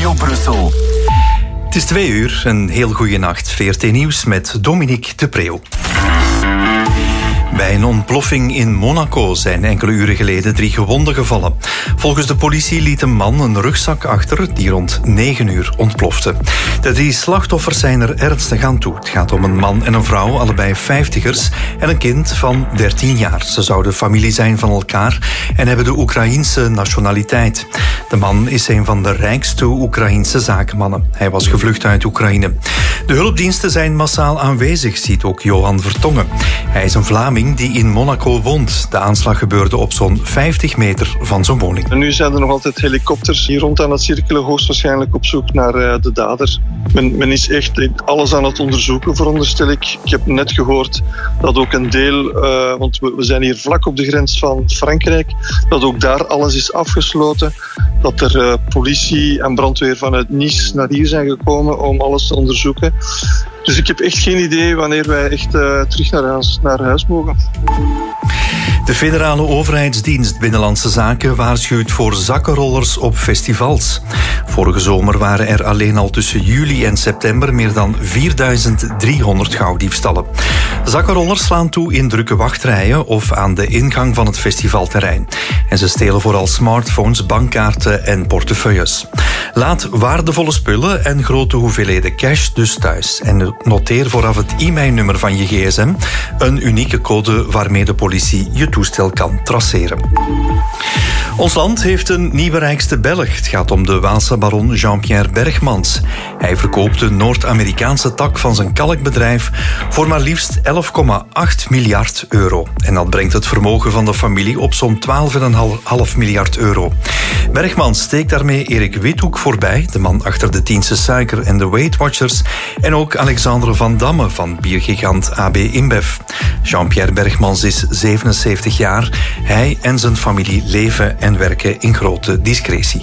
Studio Brussel. Het is 2:00, een heel goede nacht. VRT Nieuws met Dominique de Preeuw. Bij een ontploffing in Monaco zijn enkele uren geleden 3 gewonden gevallen. Volgens de politie liet een man een rugzak achter die rond 9 uur ontplofte. De 3 slachtoffers zijn er ernstig aan toe. Het gaat om een man en een vrouw, allebei 50ers, en een kind van 13 jaar. Ze zouden familie zijn van elkaar en hebben de Oekraïense nationaliteit. De man is een van de rijkste Oekraïense zakenmannen. Hij was gevlucht uit Oekraïne. De hulpdiensten zijn massaal aanwezig, ziet ook Johan Vertongen. Hij is een Vlaming die in Monaco woont. De aanslag gebeurde op zo'n 50 meter van zijn woning. En nu zijn er nog altijd helikopters hier rond aan het cirkelen, hoogstwaarschijnlijk op zoek naar de dader. Men is echt alles aan het onderzoeken, veronderstel ik. Ik heb net gehoord dat ook een deel, want we zijn hier vlak op de grens van Frankrijk, dat ook daar alles is afgesloten. Dat er politie en brandweer vanuit Nice naar hier zijn gekomen om alles te onderzoeken. Dus ik heb echt geen idee wanneer wij echt terug naar huis mogen. De federale overheidsdienst Binnenlandse Zaken waarschuwt voor zakkenrollers op festivals. Vorige zomer waren er alleen al tussen juli en september meer dan 4.300 gauwdiefstallen. Zakkenrollers slaan toe in drukke wachtrijen of aan de ingang van het festivalterrein. En ze stelen vooral smartphones, bankkaarten en portefeuilles. Laat waardevolle spullen en grote hoeveelheden cash dus thuis. En noteer vooraf het e-mailnummer van je gsm, een unieke code waarmee de politie je toestel kan traceren. Ons land heeft een nieuwe rijkste Belg. Het gaat om de Waalse baron Jean-Pierre Bergmans. Hij verkoopt de Noord-Amerikaanse tak van zijn kalkbedrijf voor maar liefst 11,8 miljard euro. En dat brengt het vermogen van de familie op zo'n 12,5 miljard euro. Bergmans steekt daarmee Erik Withoek voorbij, de man achter de Tiense Suiker en de Weight Watchers, en ook Alexandre Van Damme van biergigant AB InBev. Jean-Pierre Bergmans is 77 jaar. Hij en zijn familie leven en werken in grote discretie.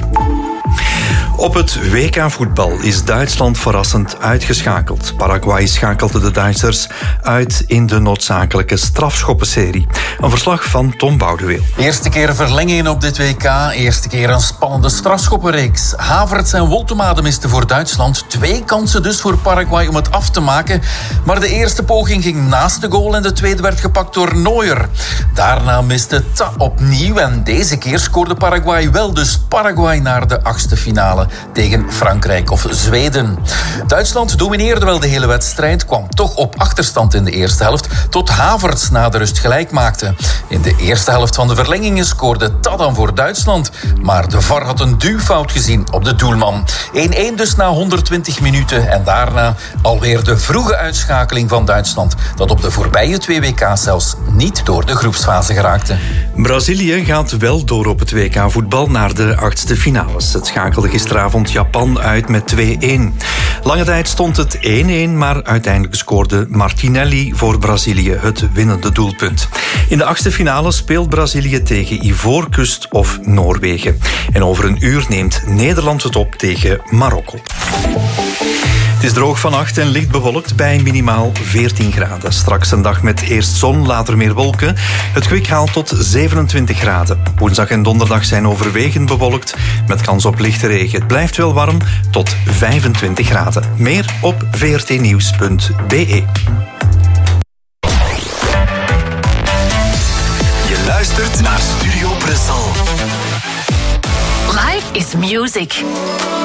Op het WK-voetbal is Duitsland verrassend uitgeschakeld. Paraguay schakelde de Duitsers uit in de noodzakelijke strafschoppenserie. Een verslag van Tom Boudeweel. Eerste keer verlengingen op dit WK, eerste keer een spannende strafschoppenreeks. Havertz en Woltemade misten voor Duitsland. 2 kansen dus voor Paraguay om het af te maken. Maar de eerste poging ging naast de goal en de tweede werd gepakt door Neuer. Daarna miste Ta opnieuw en deze keer scoorde Paraguay wel. Dus Paraguay naar de 8e finale tegen Frankrijk of Zweden. Duitsland domineerde wel de hele wedstrijd, kwam toch op achterstand in de eerste helft, tot Havertz na de rust gelijk maakte. In de eerste helft van de verlengingen scoorde Tadam voor Duitsland, maar de VAR had een duwfout gezien op de doelman. 1-1 dus na 120 minuten en daarna alweer de vroege uitschakeling van Duitsland, dat op de voorbije 2 WK's zelfs niet door de groepsfase geraakte. Brazilië gaat wel door op het WK-voetbal naar de 8e finales. Het schakelde gisteravond Japan uit met 2-1. Lange tijd stond het 1-1, maar uiteindelijk scoorde Martinelli voor Brazilië het winnende doelpunt. In de 8e finale speelt Brazilië tegen Ivoorkust of Noorwegen. En over een uur neemt Nederland het op tegen Marokko. Het is droog vannacht en licht bewolkt bij minimaal 14 graden. Straks een dag met eerst zon, later meer wolken. Het kwik haalt tot 27 graden. Woensdag en donderdag zijn overwegend bewolkt met kans op lichte regen. Het blijft wel warm tot 25 graden. Meer op vrtnieuws.be. Je luistert naar Studio Brussel. Life is music.